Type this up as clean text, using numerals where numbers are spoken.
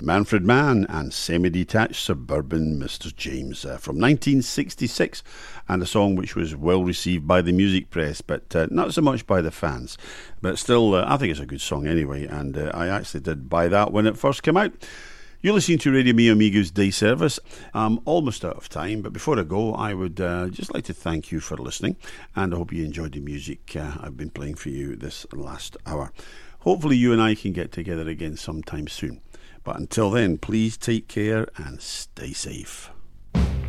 Manfred Mann and Semi-Detached Suburban Mr. James from 1966, and a song which was well received by the music press, but not so much by the fans. But still, I think it's a good song anyway, and I actually did buy that when it first came out. You're listening to Radio Me Amigo's Day Service. I'm almost out of time, but before I go, I would just like to thank you for listening, and I hope you enjoyed the music I've been playing for you this last hour. Hopefully you and I can get together again sometime soon. But until then, please take care and stay safe.